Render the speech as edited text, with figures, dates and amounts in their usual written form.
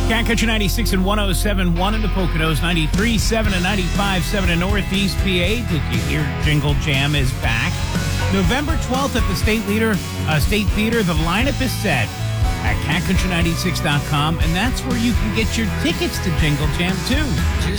Cat Country 96 and 107.1 in the Poconos, 93.7 and 95.7 in Northeast PA. Did you hear Jingle Jam is back? November 12th at the State Theater. The lineup is set at catcountry96.com, and that's where you can get your tickets to Jingle Jam, too.